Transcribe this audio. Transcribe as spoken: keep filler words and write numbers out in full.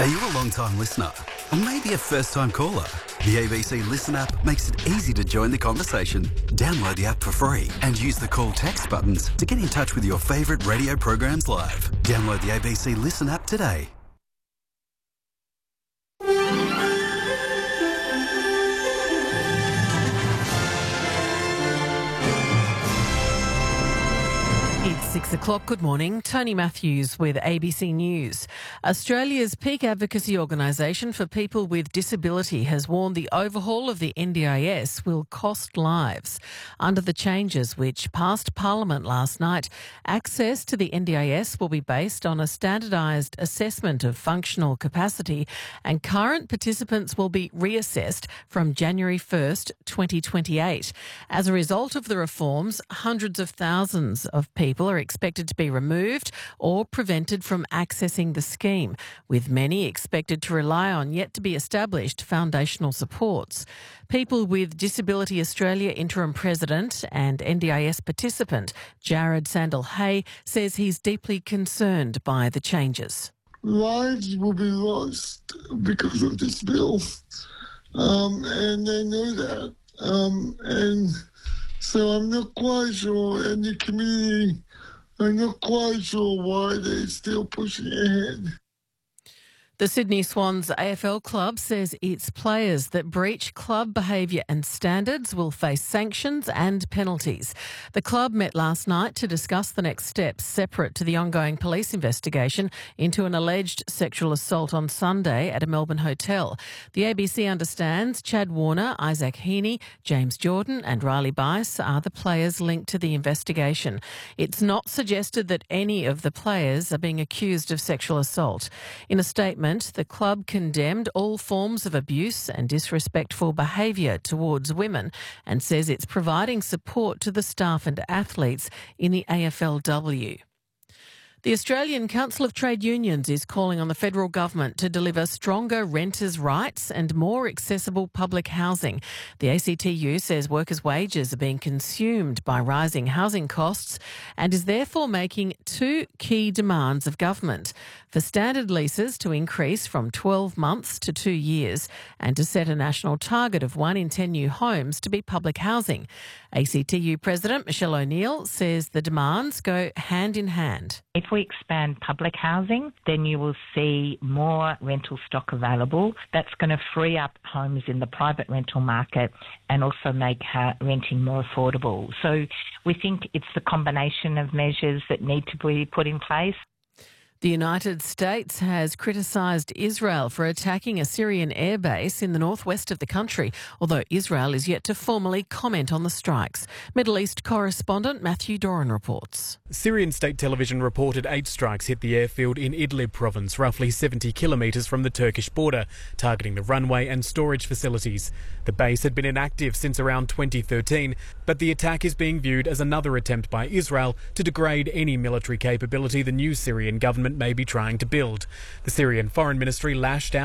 Are you a long-time listener? Or maybe a first-time caller? The A B C Listen app makes it easy to join the conversation. Download the app for free and use the call text buttons to get in touch with your favourite radio programs live. Download the A B C Listen app today. It's six o'clock. Good morning. Tony Matthews with A B C News. Australia's peak advocacy organisation for people with disability has warned the overhaul of the N D I S will cost lives. Under the changes which passed Parliament last night, access to the N D I S will be based on a standardised assessment of functional capacity, and current participants will be reassessed from January first, twenty twenty-eight. As a result of the reforms, hundreds of thousands of people are expected to be removed or prevented from accessing the scheme, with many expected to rely on yet-to-be established foundational supports. People with Disability Australia Interim President and N D I S participant Jared Sandel-Hay says he's deeply concerned by the changes. Lives will be lost because of this bill, um, and they know that. Um, and so I'm not quite sure, and the community, I'm not quite sure why they're still pushing ahead. The Sydney Swans A F L club says its players that breach club behaviour and standards will face sanctions and penalties. The club met last night to discuss the next steps separate to the ongoing police investigation into an alleged sexual assault on Sunday at a Melbourne hotel. The A B C understands Chad Warner, Isaac Heaney, James Jordan and Riley Bice are the players linked to the investigation. It's not suggested that any of the players are being accused of sexual assault. In a statement, the club condemned all forms of abuse and disrespectful behaviour towards women and says it's providing support to the staff and athletes in the A F L W. The Australian Council of Trade Unions is calling on the federal government to deliver stronger renters' rights and more accessible public housing. The A C T U says workers' wages are being consumed by rising housing costs and is therefore making two key demands of government: for standard leases to increase from twelve months to two years and to set a national target of one in ten new homes to be public housing. A C T U President Michelle O'Neill says the demands go hand in hand. If we expand public housing, then you will see more rental stock available. That's going to free up homes in the private rental market and also make ha- renting more affordable. So we think it's the combination of measures that need to be put in place. The United States has criticised Israel for attacking a Syrian airbase in the northwest of the country, although Israel is yet to formally comment on the strikes. Middle East correspondent Matthew Doran reports. Syrian state television reported eight strikes hit the airfield in Idlib province, roughly seventy kilometres from the Turkish border, targeting the runway and storage facilities. The base had been inactive since around twenty thirteen, but the attack is being viewed as another attempt by Israel to degrade any military capability the new Syrian government may be trying to build. The Syrian Foreign Ministry lashed out